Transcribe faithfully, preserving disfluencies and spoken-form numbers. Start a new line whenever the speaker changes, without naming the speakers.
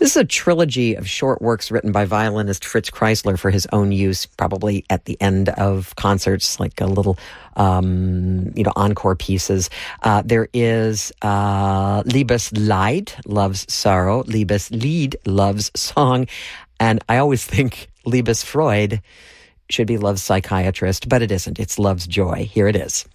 This is a trilogy of short works written by violinist Fritz Kreisler for his own use, probably at the end of concerts, like a little, um, you know, encore pieces. Uh, there is uh, Liebesleid, Love's Sorrow, Liebeslied, Love's Song, and I always think Liebesfreude should be Love's Psychiatrist, but it isn't. It's Love's Joy. Here it is.